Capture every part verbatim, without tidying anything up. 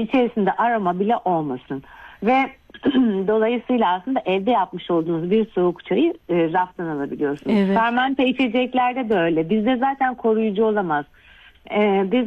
içerisinde aroma bile olmasın. Ve dolayısıyla aslında evde yapmış olduğunuz bir soğuk çayı e, raftan alabiliyorsunuz. Evet. Fermente içeceklerde de öyle. Bizde zaten koruyucu olamaz. E, biz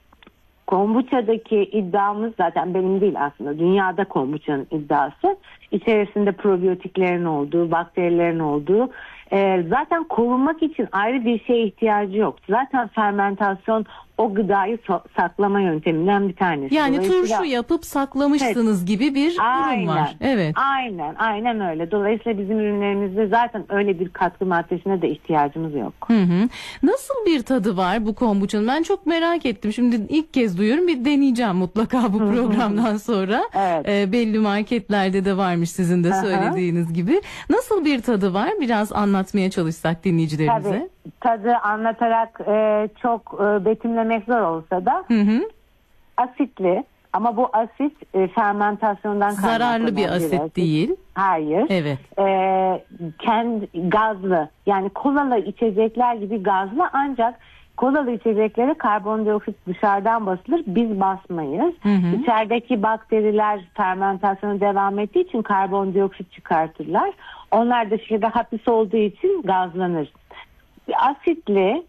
kombuçadaki iddiamız zaten benim değil aslında. Dünyada kombuçanın iddiası. İçerisinde probiyotiklerin olduğu, bakterilerin olduğu. E, zaten korunmak için ayrı bir şeye ihtiyacı yok. Zaten fermentasyon o gıdayı so- saklama yönteminden bir tanesi. Yani turşu yapıp saklamışsınız evet. gibi bir aynen, durum var. Evet. Aynen, aynen öyle. Dolayısıyla bizim ürünlerimizde zaten öyle bir katkı maddesine de ihtiyacımız yok. Hı hı. Nasıl bir tadı var bu kombuçanın? Ben çok merak ettim. Şimdi ilk kez duyuyorum. Bir deneyeceğim mutlaka bu programdan sonra. Evet. E, belli marketlerde de varmış sizin de söylediğiniz gibi. Nasıl bir tadı var? Biraz anlatmaya çalışsak dinleyicilerimize. Tabii. Tadı anlatarak e, çok e, betimlemek zor olsa da hı hı. asitli ama bu asit e, fermentasyondan kaynaklanan zararlı bir asit, bir asit değil. Hayır. Evet. E, kendi gazlı yani kolalı içecekler gibi gazlı ancak kolalı içeceklere karbondioksit dışarıdan basılır. Biz basmayız. Hı hı. İçerideki bakteriler fermentasyona devam ettiği için karbondioksit çıkartırlar. Onlar dışarıda hapis olduğu için gazlanır. Asitli,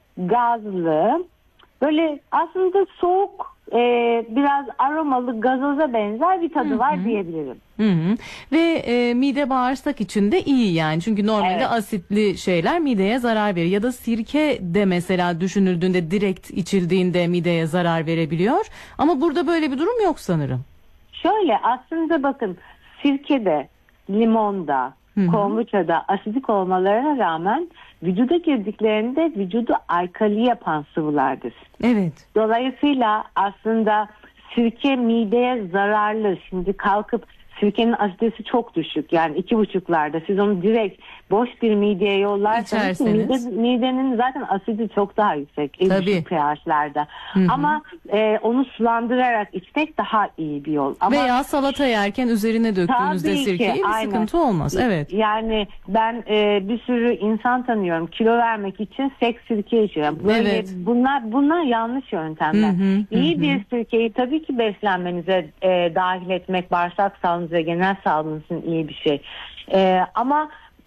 gazlı, böyle aslında soğuk, e, biraz aromalı gazoza benzer bir tadı hı hı. var diyebilirim. Hı hı. Ve e, mide bağırsak için de iyi yani. Çünkü normalde evet. asitli şeyler mideye zarar verir. Ya da sirke de mesela düşünüldüğünde direkt içildiğinde mideye zarar verebiliyor. Ama burada böyle bir durum yok sanırım. Şöyle aslında bakın sirkede, limonda, kombuçada asidik olmalarına rağmen vücuda girdiklerinde vücudu alkali yapan sıvılardır. Evet. Dolayısıyla aslında sirke mideye zararlı. Şimdi kalkıp sirkenin asiditesi çok düşük. Yani iki buçuklarda. Siz onu direkt boş bir mideye yollarsanız mide, midenin zaten asidi çok daha yüksek. Düşük pH'lerde. Ama e, onu sulandırarak içmek daha iyi bir yol. Ama veya salata yerken üzerine döktüğünüzde sirkeyi bir aynen. sıkıntı olmaz. Evet. Yani ben e, bir sürü insan tanıyorum. Kilo vermek için sek sirke içiyor. Böyle evet. Bunlar bunlar yanlış yöntemler. Hı hı, iyi hı. bir sirkeyi tabii ki beslenmenize e, dahil etmek bağırsak sağlığınız ve genel sağlığınız için iyi bir şey. E, ama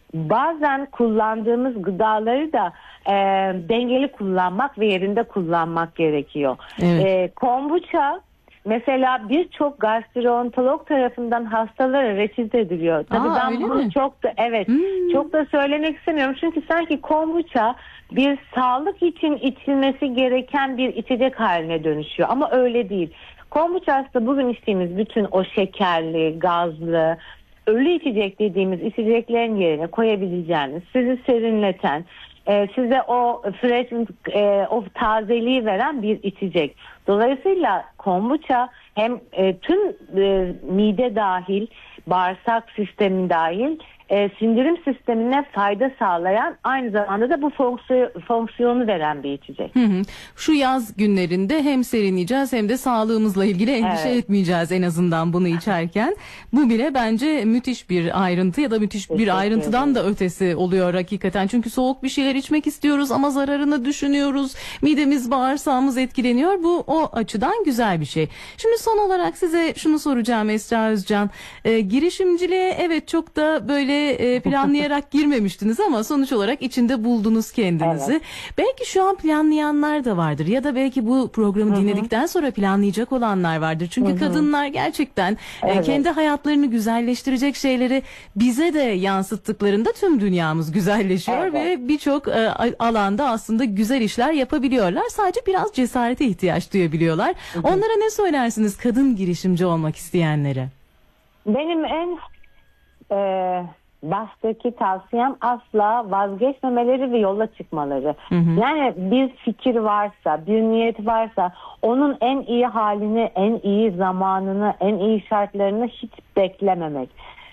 bazen kullandığımız gıdaları da e, dengeli kullanmak ve yerinde kullanmak gerekiyor. Evet. E, kombuça mesela birçok gastroenterolog tarafından hastalara reçete ediliyor. Tabii Aa, ben bunu mi? çok da evet hmm. çok da söylemek istemiyorum. Çünkü sanki kombuça bir sağlık için içilmesi gereken bir içecek haline dönüşüyor. Ama öyle değil. Kombuça aslında bugün içtiğimiz bütün o şekerli, gazlı, ölü içecek dediğimiz içeceklerin yerine koyabileceğiniz, sizi serinleten, e, size o fresh, e, o tazeliği veren bir içecek. Dolayısıyla kombuça hem e, tüm e, mide dahil, bağırsak sistemi dahil e, sindirim sistemine fayda sağlayan, aynı zamanda da bu fonksiyon, fonksiyonu veren bir içecek. Hı hı. Şu yaz günlerinde hem serinleyeceğiz hem de sağlığımızla ilgili endişe evet. etmeyeceğiz en azından bunu içerken. Bu bile bence müthiş bir ayrıntı ya da müthiş Teşekkür bir ayrıntıdan ederim. da ötesi oluyor hakikaten. Çünkü soğuk bir şeyler içmek istiyoruz ama zararını düşünüyoruz. Midemiz, bağırsağımız etkileniyor. Bu o açıdan güzel bir şey. Şimdi son olarak size şunu soracağım Esra Özcan. E, girişimciliğe evet çok da böyle e, planlayarak girmemiştiniz ama sonuç olarak içinde buldunuz kendinizi. Evet. Belki şu an planlayanlar da vardır ya da belki bu programı Hı-hı. dinledikten sonra planlayacak olanlar vardır. Çünkü Hı-hı. kadınlar gerçekten evet. e, kendi hayatlarını güzelleştirecek şeyleri bize de yansıttıklarında tüm dünyamız güzelleşiyor evet. ve birçok e, alanda aslında güzel işler yapabiliyorlar. Sadece biraz cesarete ihtiyaç duyabiliyorlar. Hı-hı. Onlara ne söylersiniz kadın girişimci olmak isteyenlere? Benim en e, baştaki tavsiyem asla vazgeçmemeleri ve yola çıkmaları. Hı hı. Yani bir fikir varsa, bir niyet varsa onun en iyi halini, en iyi zamanını, en iyi şartlarını hiç beklememek.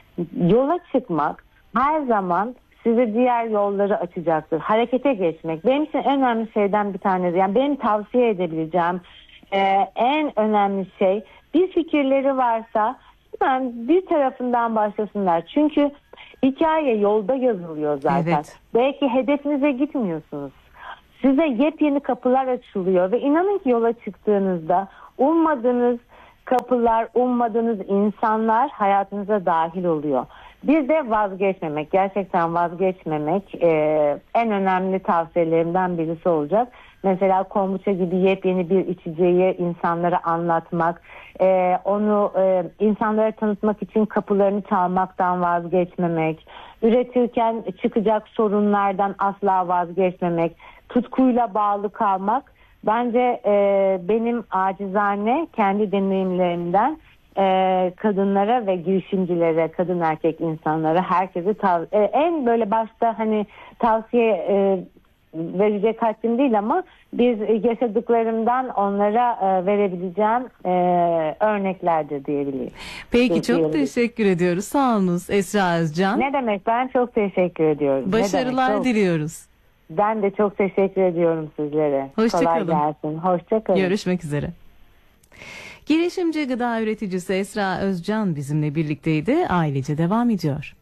Yola çıkmak her zaman size diğer yolları açacaktır. Harekete geçmek. Benim için en önemli şeyden bir tanesi. Yani benim tavsiye edebileceğim e, en önemli şey, bir fikirleri varsa hemen bir tarafından başlasınlar. Çünkü hikaye yolda yazılıyor zaten. Evet. Belki hedefinize gitmiyorsunuz. Size yepyeni kapılar açılıyor ve inanın ki yola çıktığınızda ummadığınız kapılar, ummadığınız insanlar hayatınıza dahil oluyor. Bir de vazgeçmemek, gerçekten vazgeçmemek e, en önemli tavsiyelerimden birisi olacak. Mesela kombuça gibi yepyeni bir içeceği insanlara anlatmak, e, onu e, insanlara tanıtmak için kapılarını çalmaktan vazgeçmemek, üretirken çıkacak sorunlardan asla vazgeçmemek, tutkuyla bağlı kalmak. Bence e, benim acizane kendi deneyimlerimden e, kadınlara ve girişimcilere, kadın erkek insanlara, herkese tav- e, en böyle başta hani tavsiye e, verecek haddim değil ama biz yaşadıklarımdan onlara e, verebileceğim e, örneklerdir diyebilirim. Peki, çok teşekkür ediyoruz. Sağ olunuz Esra Özcan. Ne demek, ben çok teşekkür ediyorum. Başarılar çok... diliyoruz. Ben de çok teşekkür ediyorum sizlere. Hoşça Kolay kalın. gelsin. Hoşça kalın. Görüşmek üzere. Girişimci gıda üreticisi Esra Özcan bizimle birlikteydi. Ailece devam ediyor.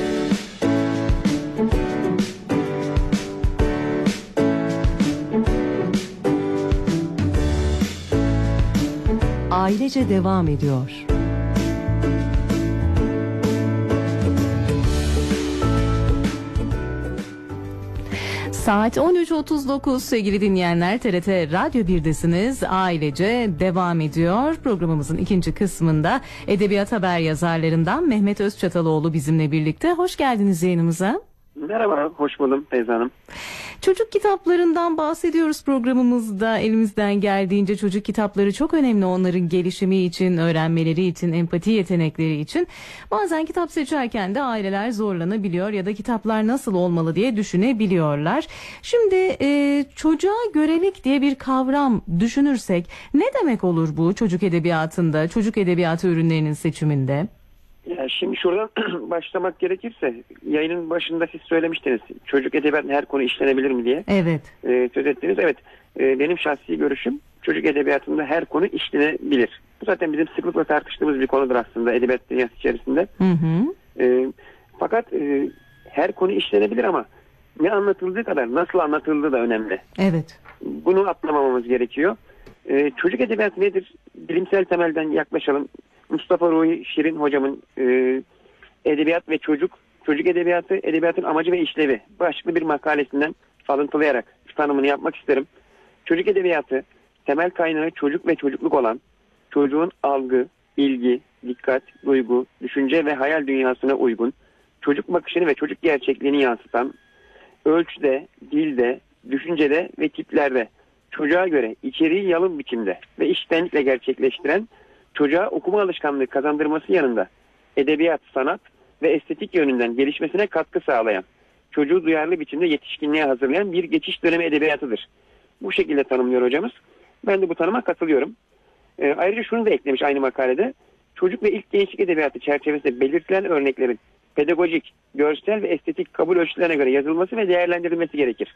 Ailece devam ediyor. Saat on üç otuz dokuz sevgili dinleyenler, T R T Radyo bir'desiniz. Ailece devam ediyor. Programımızın ikinci kısmında edebiyat haber yazarlarından Mehmet Özçataloğlu bizimle birlikte. Hoş geldiniz yayınımıza. Merhaba, hoş buldum Feyza Hanım. Çocuk kitaplarından bahsediyoruz programımızda. Elimizden geldiğince çocuk kitapları çok önemli onların gelişimi için, öğrenmeleri için, empati yetenekleri için. Bazen kitap seçerken de aileler zorlanabiliyor ya da kitaplar nasıl olmalı diye düşünebiliyorlar. Şimdi e, çocuğa görelik diye bir kavram düşünürsek ne demek olur bu çocuk edebiyatında, çocuk edebiyatı ürünlerinin seçiminde? Ya şimdi şuradan başlamak gerekirse, yayının başında siz söylemiştiniz çocuk edebiyatında her konu işlenebilir mi diye. Evet. Ee, söz ettiniz. Evet. Ee, benim şahsi görüşüm, çocuk edebiyatında her konu işlenebilir. Bu zaten bizim sıklıkla tartıştığımız bir konudur aslında edebiyat dünyası içerisinde. Hı hı. Ee, fakat e, her konu işlenebilir ama ne anlatıldığı kadar nasıl anlatıldığı da önemli. Evet. Bunu atlamamamız gerekiyor. Ee, çocuk edebiyatı nedir? Bilimsel temelden yaklaşalım. Mustafa Ruhi Şirin hocamın e, edebiyat ve çocuk, çocuk edebiyatı, edebiyatın amacı ve işlevi başlıklı bir makalesinden alıntılayarak tanımını yapmak isterim. Çocuk edebiyatı temel kaynağı çocuk ve çocukluk olan, çocuğun algı, ilgi, dikkat, duygu, düşünce ve hayal dünyasına uygun, çocuk bakışını ve çocuk gerçekliğini yansıtan, ölçüde, dilde, düşüncede ve tiplerde çocuğa göre içeriği yalın biçimde ve içtenlikle gerçekleştiren, çocuğa okuma alışkanlığı kazandırması yanında edebiyat, sanat ve estetik yönünden gelişmesine katkı sağlayan, çocuğu duyarlı biçimde yetişkinliğe hazırlayan bir geçiş dönemi edebiyatıdır. Bu şekilde tanımlıyor hocamız. Ben de bu tanıma katılıyorum. E, ayrıca şunu da eklemiş aynı makalede. Çocuk ve ilk gençlik edebiyatı çerçevesinde belirtilen örneklerin pedagojik, görsel ve estetik kabul ölçülerine göre yazılması ve değerlendirilmesi gerekir.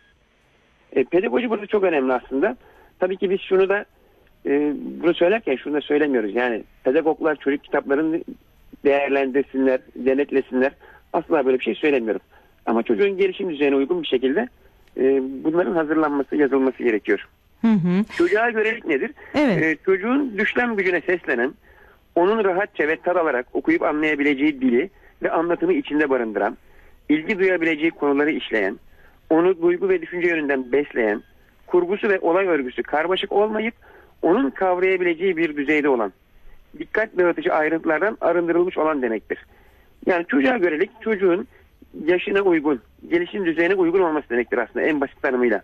E, pedagoji burada çok önemli aslında. Tabii ki biz şunu da e, bunu söylerken şunu da söylemiyoruz. Yani pedagoglar çocuk kitaplarını değerlendirsinler, denetlesinler. Asla böyle bir şey söylemiyorum. Ama çocuğun gelişim düzeyine uygun bir şekilde e, bunların hazırlanması, yazılması gerekiyor. Hı hı. Çocuğa görelik nedir? Evet. E, çocuğun düşlem gücüne seslenen, onun rahatça ve tar alarak okuyup anlayabileceği dili ve anlatımı içinde barındıran, ilgi duyabileceği konuları işleyen, onu duygu ve düşünce yönünden besleyen, kurgusu ve olay örgüsü karmaşık olmayıp onun kavrayabileceği bir düzeyde olan, dikkat dağıtıcı ayrıntılardan arındırılmış olan demektir. Yani çocuğa görelik çocuğun yaşına uygun, gelişim düzeyine uygun olması demektir aslında en basit tanımıyla.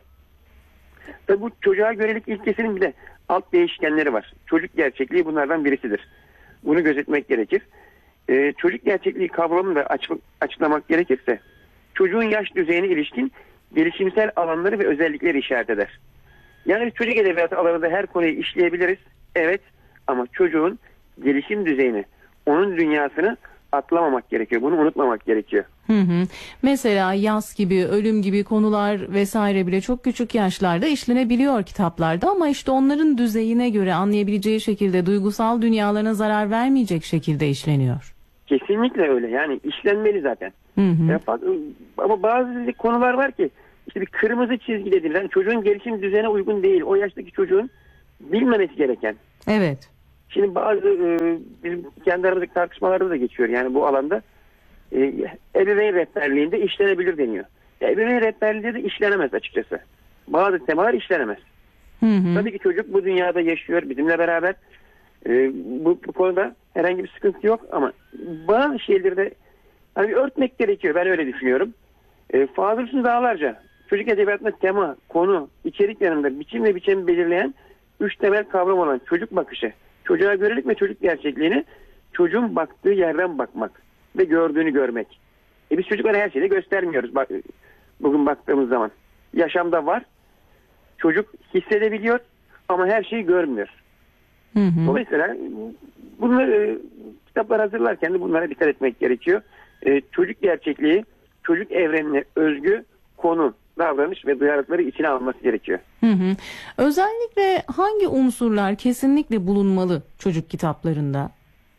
Tabi bu çocuğa görelik ilkesinin bir de alt değişkenleri var. Çocuk gerçekliği bunlardan birisidir. Bunu gözetmek gerekir. Ee, çocuk gerçekliği kavramını da açık, açıklamak gerekirse, çocuğun yaş düzeyine ilişkin gelişimsel alanları ve özellikleri işaret eder. Yani çocuk edebiyatı alanında her konuyu işleyebiliriz. Evet, ama çocuğun gelişim düzeyini, onun dünyasını atlamamak gerekiyor. Bunu unutmamak gerekiyor. Hı hı. Mesela yas gibi, ölüm gibi konular vesaire bile çok küçük yaşlarda işlenebiliyor kitaplarda ama işte onların düzeyine göre anlayabileceği şekilde, duygusal dünyalarına zarar vermeyecek şekilde işleniyor. Kesinlikle öyle. Yani işlenmeli zaten. Hı hı. Ya, ama bazı konular var ki işte bir kırmızı çizgi dediler. Yani çocuğun gelişim düzeyine uygun değil. O yaştaki çocuğun bilmemesi gereken. Evet. Şimdi bazı e, bizim kendi aramızdaki tartışmalarda da geçiyor. Yani bu alanda e, ebeveyn rehberliğinde işlenebilir deniyor. Ya, ebeveyn rehberliğinde de işlenemez açıkçası. Bazı temalar işlenemez. Hı hı. Tabii ki çocuk bu dünyada yaşıyor bizimle beraber. E, bu, bu konuda herhangi bir sıkıntı yok ama bazı şeyleri de hani örtmek gerekiyor. Ben öyle düşünüyorum. E, Fazıl Hüsnü Dağlarca çocuk edebiyatında tema, konu, içerik yanında biçim ve biçimi belirleyen üç temel kavram olan çocuk bakışı, çocuğa görelik ve çocuk gerçekliğini çocuğun baktığı yerden bakmak ve gördüğünü görmek. E biz çocuklara her şeyi göstermiyoruz bak, bugün baktığımız zaman. Yaşamda var. Çocuk hissedebiliyor ama her şeyi görmüyor. Hı hı. Dolayısıyla bunları e, kitaplar hazırlarken de bunlara dikkat etmek gerekiyor. E, çocuk gerçekliği, çocuk evrenine özgü konu, davranış ve duyarlılıkları içine alması gerekiyor. Hı hı. Özellikle hangi unsurlar kesinlikle bulunmalı çocuk kitaplarında?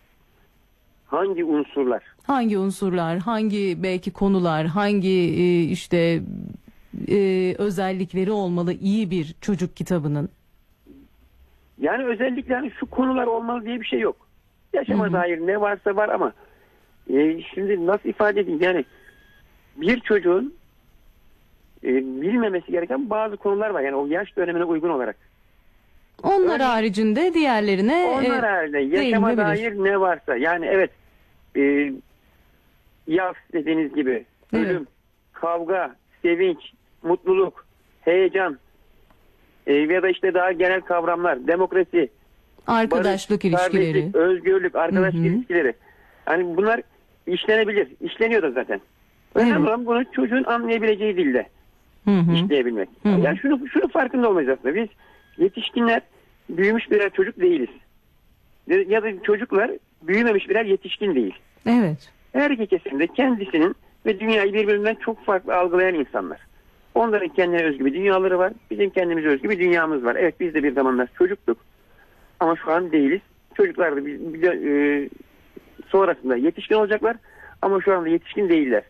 Hangi unsurlar? Hangi unsurlar, hangi belki konular, hangi e, işte e, özellikleri olmalı iyi bir çocuk kitabının? Yani özellikle hani şu konular olmalı diye bir şey yok. Yaşama hı hı. dair ne varsa var ama e, şimdi nasıl ifade edeyim, yani bir çocuğun e, bilmemesi gereken bazı konular var. Yani o yaş dönemine uygun olarak. Onlar Öyle, haricinde diğerlerine onlar e, haricinde yaşama dair ne varsa, yani evet e, yaz dediğiniz gibi ölüm, evet. kavga, sevinç, mutluluk, heyecan e, ya da işte daha genel kavramlar, demokrasi, arkadaşlık barış, ilişkileri, özgürlük, arkadaşlık Hı-hı. ilişkileri. Yani bunlar işlenebilir. İşleniyor da zaten. Önemli evet. olan bunu çocuğun anlayabileceği dilde Hı-hı. işleyebilmek. Hı-hı. Yani şunu, şunu farkında olmayacağız aslında. Biz yetişkinler büyümüş birer çocuk değiliz. Ya da çocuklar büyümemiş birer yetişkin değil. Evet. Her iki kesimde kendisinin ve dünyayı birbirinden çok farklı algılayan insanlar. Onların kendine özgü bir dünyaları var. Bizim kendimize özgü bir dünyamız var. Evet, biz de bir zamanlar çocuktuk. Ama şu an değiliz. Çocuklar da bir, bir, e, sonrasında yetişkin olacaklar. Ama şu anda yetişkin değiller.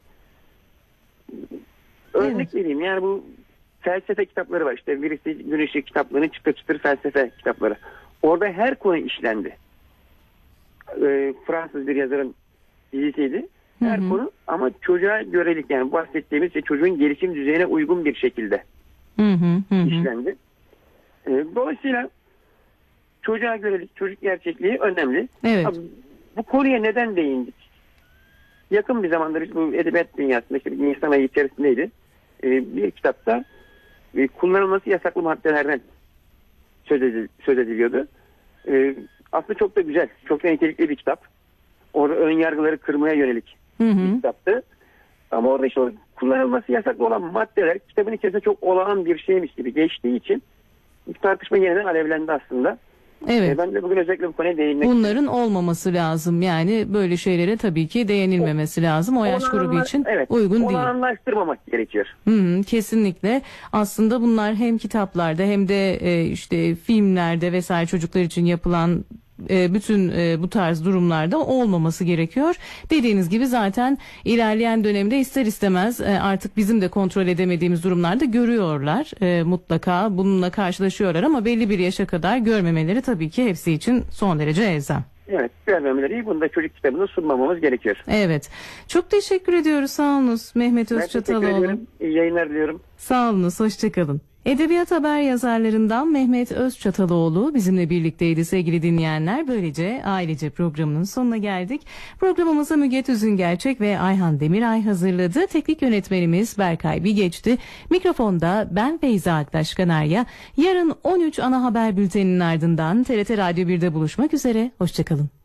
Örnek evet. vereyim. Yani bu felsefe kitapları var. İşte birisi Güneşi kitaplarının çıtır çıtır felsefe kitapları. Orada her konu işlendi. E, Fransız bir yazarın dizisiydi. Her hı hı. konu ama çocuğa görelik, yani bahsettiğimiz şey çocuğun gelişim düzeyine uygun bir şekilde hı hı hı. işlendi. E, dolayısıyla çocuğa görelik, çocuk gerçekliği önemli. Evet. Abi, bu konuya neden değindik? Yakın bir zamanda biz bu edebiyat dünyasında işte bir Nisan ayı içerisindeydi. E, bir kitapta e, kullanılması yasaklı maddelerden söz, edil, söz ediliyordu. E, aslında çok da güzel, çok da nitelikli bir kitap. Orada ön yargıları kırmaya yönelik hı hı. bir kitaptı. Ama orada işte kullanılması yasaklı olan maddeler kitabın içerisinde çok olağan bir şeymiş gibi geçtiği için tartışma yeniden alevlendi aslında. Evet. Ee, ben de bugün özellikle bu konuya değinmek Bunların istiyorum. olmaması lazım. Yani böyle şeylere tabii ki değinilmemesi lazım. O yaş grubu için evet, uygun değil. Olağanlaştırmamak gerekiyor. Hı hı, kesinlikle. Aslında bunlar hem kitaplarda hem de e, işte filmlerde vesaire çocuklar için yapılan bütün bu tarz durumlarda olmaması gerekiyor. Dediğiniz gibi zaten ilerleyen dönemde ister istemez artık bizim de kontrol edemediğimiz durumlarda görüyorlar. Mutlaka bununla karşılaşıyorlar ama belli bir yaşa kadar görmemeleri tabii ki hepsi için son derece elzem. Evet, görmemeleri iyi. Bunu da çocuk kitabını sunmamamız gerekiyor. Evet. Çok teşekkür ediyoruz. Sağ olunuz Mehmet Özçataloğlu. Ben teşekkür ederim. İyi yayınlar diliyorum. Sağ olunuz. Hoşçakalın. Edebiyat haber yazarlarından Mehmet Özçataloğlu bizimle birlikteydi sevgili dinleyenler. Böylece ailece programının sonuna geldik. Programımıza Müge Tüzüngerçek ve Ayhan Demiray hazırladı. Teknik yönetmenimiz Berkay Bigeç'ti. Mikrofonda ben Feyza Aktaş Kanarya. Yarın on üç ana haber bülteninin ardından T R T Radyo bir'de buluşmak üzere. Hoşçakalın.